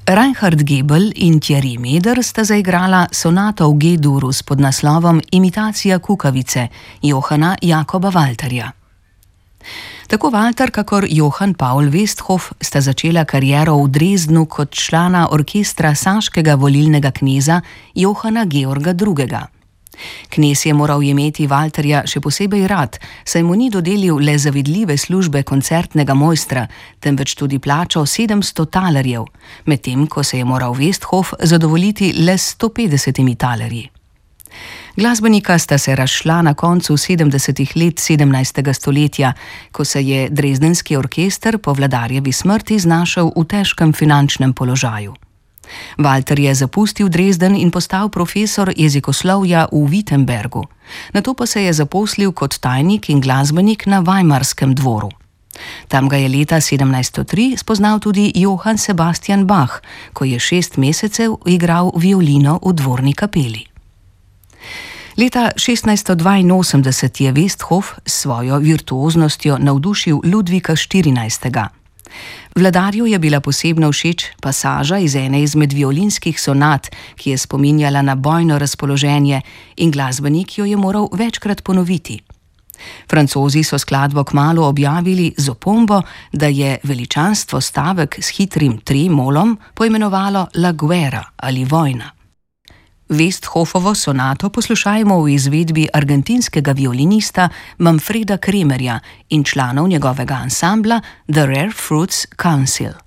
Reinhard Gebel in Thierry Meder sta zaigrala sonato v G-duru s podnaslovom Imitacija kukavice Johana Jakoba Walterja. Tako Walter kakor Johann Paul Westhoff sta začela kariero v Dresdnu kot člana orkestra saškega volilnega kneza Johana Georga II. Knez je moral imeti Walterja še posebej rad, saj mu ni dodelil le zavidljive službe koncertnega mojstra, temveč tudi plačal 700 talerjev, medtem ko se je moral Westhoff zadovoljiti le s 150 talerji. Glasbenika sta se razšla na koncu 70. let 17. stoletja, ko se je dresdenski orkester po vladarjevi smrti znašel v težkem finančnem položaju. Walter je zapustil Dresden in postal profesor jezikoslovja v Wittenbergu. Nato pa se je zaposlil kot tajnik in glasbenik na Weimarskem dvoru. Tam ga je leta 1703 spoznal tudi Johann Sebastian Bach, ko je 6 mesecev igral violino v dvorni kapeli. Leta 1682 je Westhoff s svojo virtuoznostjo navdušil Ludvika XIV. Vladarju je bila posebno všeč pasaža iz ene izmed violinskih sonat, ki je spominjala na bojno razpoloženje, in glasbenik jo je moral večkrat ponoviti. Francozi so skladbo kmalu objavili z opombo, da je veličanstvo stavek s hitrim tremolom poimenovalo La guerra ali vojna. Westhoffovo sonato poslušajmo v izvedbi argentinskega violinista Manfreda Kremerja in članov njegovega ansambla The Rare Fruits Council.